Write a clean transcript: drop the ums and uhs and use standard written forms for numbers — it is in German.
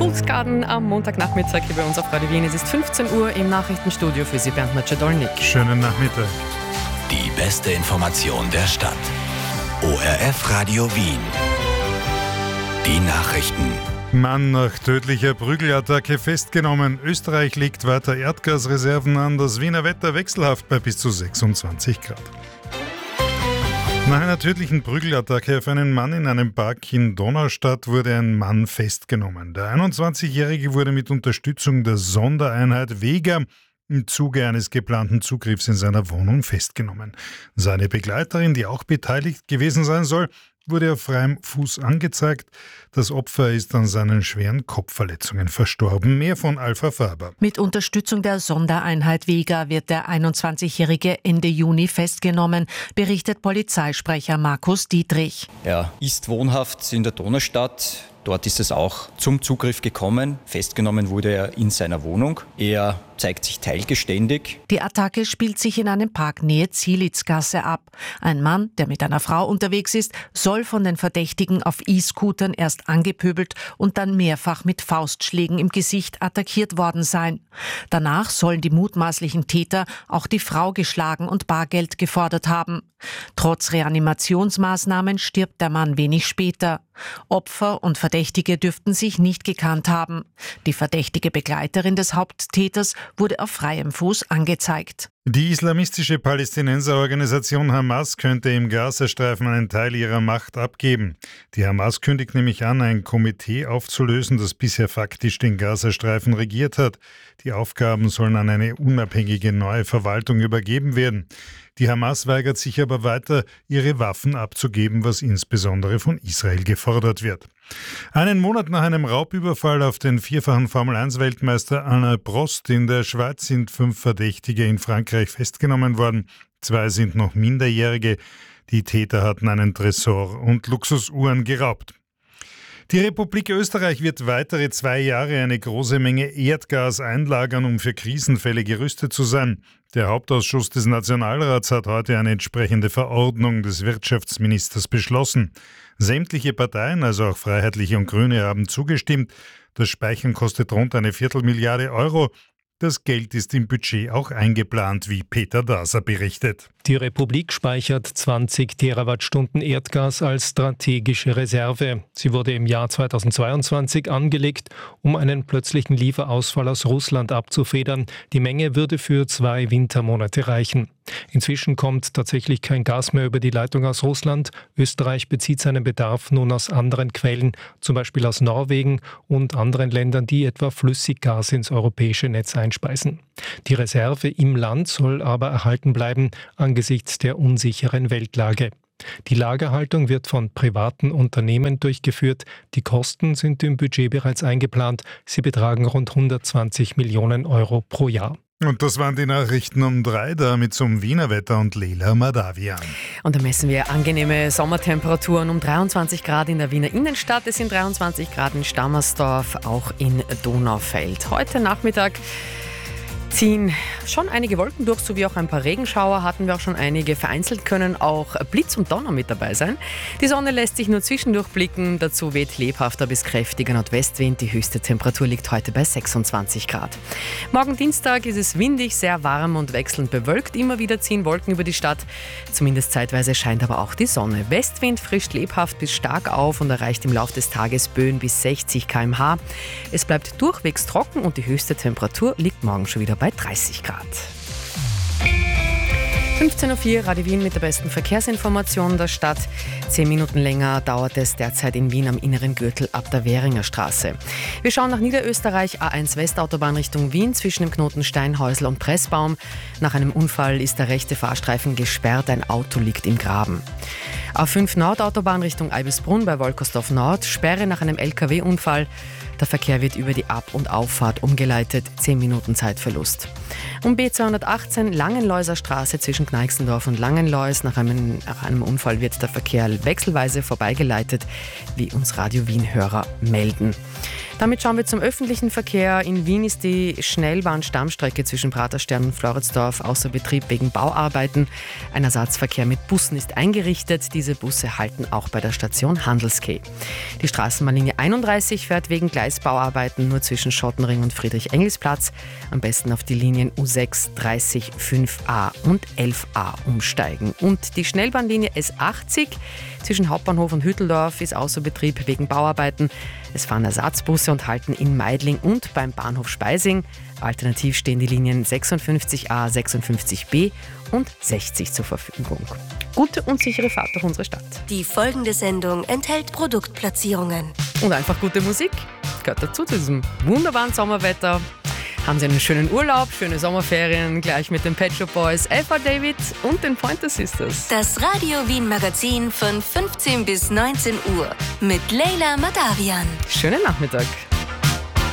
Pulsgarden am Montagnachmittag hier bei uns auf Radio Wien. Es ist 15 Uhr im Nachrichtenstudio für Sie, Bernd Macedolnik. Schönen Nachmittag. Die beste Information der Stadt. ORF Radio Wien. Die Nachrichten. Mann nach tödlicher Prügelattacke festgenommen. Österreich legt weiter Erdgasreserven an. Das Wiener Wetter wechselhaft bei bis zu 26 Grad. Nach einer tödlichen Prügelattacke auf einen Mann in einem Park in Donaustadt wurde ein Mann festgenommen. Der 21-Jährige wurde mit Unterstützung der Sondereinheit Vega im Zuge eines geplanten Zugriffs in seiner Wohnung festgenommen. Seine Begleiterin, die auch beteiligt gewesen sein soll, wurde auf freiem Fuß angezeigt. Das Opfer ist an seinen schweren Kopfverletzungen verstorben. Mehr von Alpha Faber. Mit Unterstützung der Sondereinheit Vega wird der 21-Jährige Ende Juni festgenommen, berichtet Polizeisprecher Markus Dietrich. Er ist wohnhaft in der Donaustadt. Dort ist es auch zum Zugriff gekommen. Festgenommen wurde er in seiner Wohnung. Er zeigt sich teilgeständig. Die Attacke spielt sich in einem Park nähe Zielitzgasse ab. Ein Mann, der mit einer Frau unterwegs ist, soll von den Verdächtigen auf E-Scootern erst angepöbelt und dann mehrfach mit Faustschlägen im Gesicht attackiert worden sein. Danach sollen die mutmaßlichen Täter auch die Frau geschlagen und Bargeld gefordert haben. Trotz Reanimationsmaßnahmen stirbt der Mann wenig später. Opfer und Verdächtige dürften sich nicht gekannt haben. Die verdächtige Begleiterin des Haupttäters wurde auf freiem Fuß angezeigt. Die islamistische Palästinenserorganisation Hamas könnte im Gazastreifen einen Teil ihrer Macht abgeben. Die Hamas kündigt nämlich an, ein Komitee aufzulösen, das bisher faktisch den Gazastreifen regiert hat. Die Aufgaben sollen an eine unabhängige neue Verwaltung übergeben werden. Die Hamas weigert sich aber weiter, ihre Waffen abzugeben, was insbesondere von Israel gefordert wird. Einen Monat nach einem Raubüberfall auf den vierfachen Formel-1-Weltmeister Alain Prost in der Schweiz sind 5 Verdächtige in Frankreich festgenommen worden. 2 sind noch Minderjährige. Die Täter hatten einen Tresor und Luxusuhren geraubt. Die Republik Österreich wird weitere 2 Jahre eine große Menge Erdgas einlagern, um für Krisenfälle gerüstet zu sein. Der Hauptausschuss des Nationalrats hat heute eine entsprechende Verordnung des Wirtschaftsministers beschlossen. Sämtliche Parteien, also auch Freiheitliche und Grüne, haben zugestimmt. Das Speichern kostet rund eine Viertelmilliarde Euro. Das Geld ist im Budget auch eingeplant, wie Peter Daser berichtet. Die Republik speichert 20 Terawattstunden Erdgas als strategische Reserve. Sie wurde im Jahr 2022 angelegt, um einen plötzlichen Lieferausfall aus Russland abzufedern. Die Menge würde für 2 Wintermonate reichen. Inzwischen kommt tatsächlich kein Gas mehr über die Leitung aus Russland. Österreich bezieht seinen Bedarf nun aus anderen Quellen, zum Beispiel aus Norwegen und anderen Ländern, die etwa Flüssiggas ins europäische Netz einspeisen. Die Reserve im Land soll aber erhalten bleiben angesichts der unsicheren Weltlage. Die Lagerhaltung wird von privaten Unternehmen durchgeführt. Die Kosten sind im Budget bereits eingeplant. Sie betragen rund 120 Millionen Euro pro Jahr. Und das waren die Nachrichten um 3, damit zum Wiener Wetter und Leila Madavian. Und da messen wir angenehme Sommertemperaturen um 23 Grad in der Wiener Innenstadt. Es sind 23 Grad in Stammersdorf, auch in Donaufeld. Heute Nachmittag ziehen schon einige Wolken durch, sowie auch ein paar Regenschauer hatten wir auch schon einige. Vereinzelt können auch Blitz und Donner mit dabei sein. Die Sonne lässt sich nur zwischendurch blicken, dazu weht lebhafter bis kräftiger Nordwestwind. Die höchste Temperatur liegt heute bei 26 Grad. Morgen Dienstag ist es windig, sehr warm und wechselnd bewölkt. Immer wieder ziehen Wolken über die Stadt. Zumindest zeitweise scheint aber auch die Sonne. Westwind frischt lebhaft bis stark auf und erreicht im Laufe des Tages Böen bis 60 km/h. Es bleibt durchwegs trocken und die höchste Temperatur liegt morgen schon wieder bei 30 Grad. 15.04 Uhr, Radio Wien mit der besten Verkehrsinformation der Stadt. 10 Minuten länger dauert es derzeit in Wien am inneren Gürtel ab der Währinger Straße. Wir schauen nach Niederösterreich, A1 Westautobahn Richtung Wien zwischen dem Knoten Steinhäusl und Pressbaum. Nach einem Unfall ist der rechte Fahrstreifen gesperrt, ein Auto liegt im Graben. A5 Nordautobahn Richtung Eibisbrunn bei Wolkersdorf Nord, Sperre nach einem LKW-Unfall. Der Verkehr wird über die Ab- und Auffahrt umgeleitet, 10 Minuten Zeitverlust. Um B218 Langenleuser Straße zwischen Kneixendorf und Langenleus. Nach einem Unfall wird der Verkehr wechselweise vorbeigeleitet, wie uns Radio Wien-Hörer melden. Damit schauen wir zum öffentlichen Verkehr. In Wien ist die Schnellbahn-Stammstrecke zwischen Praterstern und Floridsdorf außer Betrieb wegen Bauarbeiten. Ein Ersatzverkehr mit Bussen ist eingerichtet. Diese Busse halten auch bei der Station Handelskeh. Die Straßenbahnlinie 31 fährt wegen Gleisbauarbeiten nur zwischen Schottenring und Friedrich-Engels-Platz. Am besten auf die Linien U6, 30, 5a und 11a umsteigen. Und die Schnellbahnlinie S80 zwischen Hauptbahnhof und Hütteldorf ist außer Betrieb wegen Bauarbeiten. Es fahren Ersatzbusse und halten in Meidling und beim Bahnhof Speising. Alternativ stehen die Linien 56a, 56b und 60 zur Verfügung. Gute und sichere Fahrt durch unsere Stadt. Die folgende Sendung enthält Produktplatzierungen. Und einfach gute Musik gehört dazu, zu diesem wunderbaren Sommerwetter. Haben Sie einen schönen Urlaub, schöne Sommerferien, gleich mit den Pet Shop Boys, Eva David und den Pointer Sisters. Das Radio Wien Magazin von 15 bis 19 Uhr mit Leila Madavian. Schönen Nachmittag.